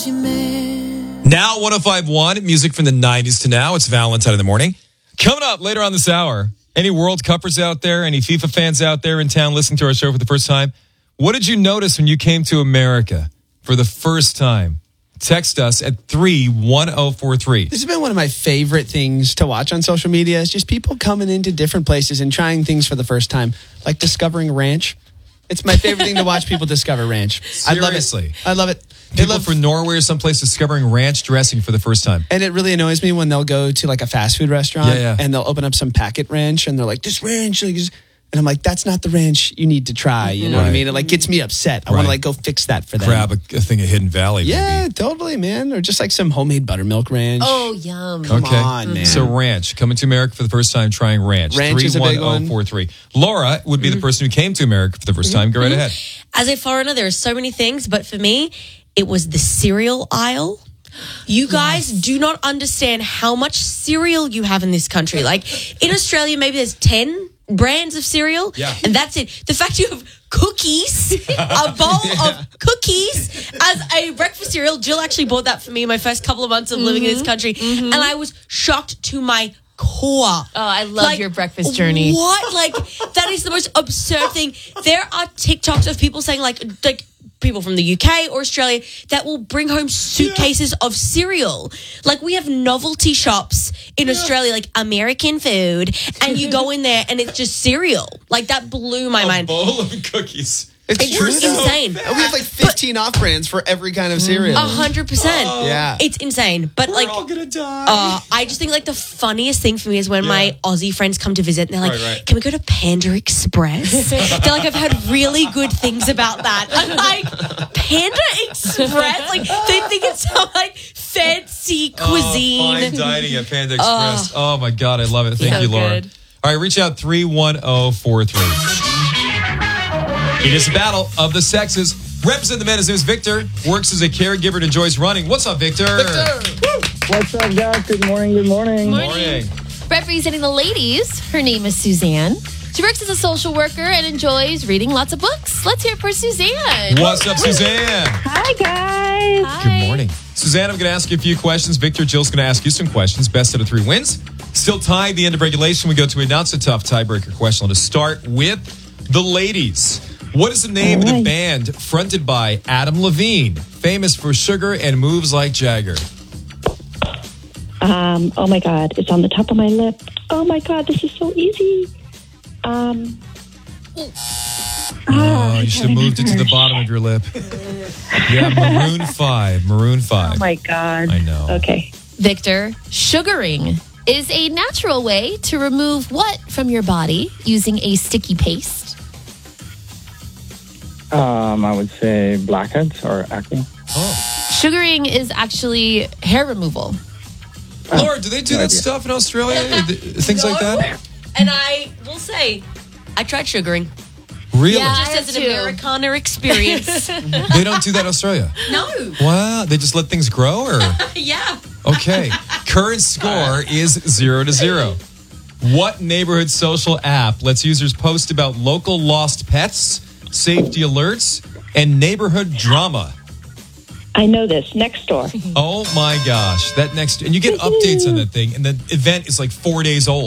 Now 105.1, music from the 90s to now. It's Valentine in the morning. Coming up later on this hour, any World Cuppers out there, any FIFA fans out there in town listening to our show for the first time, what did you notice when you came to America for the first time? Text us at 31043. This has been one of my favorite things to watch on social media. It's just people coming into different places and trying things for the first time, like discovering ranch. It's my favorite thing to watch people discover ranch. Seriously. I love it. People from Norway or someplace discovering ranch dressing for the first time. And it really annoys me when they'll go to like a fast food restaurant and they'll open up some packet ranch and they're like, this ranch. And I'm like, that's not the ranch you need to try. You know what I mean? It like gets me upset. I want to like go fix that for them. Grab a thing of Hidden Valley. Yeah, maybe. Totally, man. Or just like some homemade buttermilk ranch. Oh, yum. Come on, man. So ranch, coming to America for the first time, trying ranch. Ranch is a big one. 31043. Laura would be the person who came to America for the first time. Go right ahead. As a foreigner, there are so many things, but for me, it was the cereal aisle. You guys do not understand how much cereal you have in this country. Like in Australia, maybe there's 10 brands of cereal, and that's it. The fact you have cookies, a bowl of cookies as a breakfast cereal. Jill actually bought that for me in my first couple of months of living in this country, and I was shocked to my core. Oh, I love your breakfast journey. What? Like, that is the most absurd thing. There are TikToks of people saying, like people from the UK or Australia that will bring home suitcases of cereal. Like, we have novelty shops in Australia, like American food, and you go in there and it's just cereal. Like, that blew my mind. A bowl of cookies. It's true. Insane. We have like 15 off-brands for every kind of cereal. 100%. Yeah. It's insane. But We're like, all gonna die. I just think like the funniest thing for me is when my Aussie friends come to visit and they're like, can we go to Panda Express? They're like, I've heard really good things about that. I'm like, Panda Express? Like, they think it's some like fancy cuisine. Fine dining at Panda Express. Oh my God, I love it. Thank you, Laura. Good. All right, reach out 31043. It is a battle of the sexes. Represent the man. His name is Victor. Works as a caregiver and enjoys running. What's up, Victor? What's up, guys? Good morning. Good morning. Morning. Representing the ladies, her name is Suzanne. She works as a social worker and enjoys reading lots of books. Let's hear it for Suzanne. What's up, Suzanne? Hi, guys. Hi. Good morning. Suzanne, I'm going to ask you a few questions. Victor, Jill's going to ask you some questions. Best out of 3 wins. Still tied. The end of regulation. We go to a not so tough tiebreaker question. Let's start with the ladies. What is the name of the band fronted by Adam Levine, famous for Sugar and Moves Like Jagger? Oh my God, it's on the top of my lip. Oh my God, this is so easy. You should have moved it to the bottom of your lip. Yeah, Maroon 5. Maroon 5. Oh my God. I know. Okay. Victor, sugaring is a natural way to remove what from your body using a sticky paste? I would say blackheads or acne. Sugaring is actually hair removal. Laura, do they do that stuff in Australia? Things like that? And I will say, I tried sugaring. Really? Yeah. Just as an Americana experience. They don't do that in Australia? No. Wow. They just let things grow? Or Yeah. okay. Current score is 0-0. What neighborhood social app lets users post about local lost pets, safety alerts, and neighborhood drama? I know this. Next door. Oh my gosh. That next, and you get updates on that thing, and the event is like 4 days old.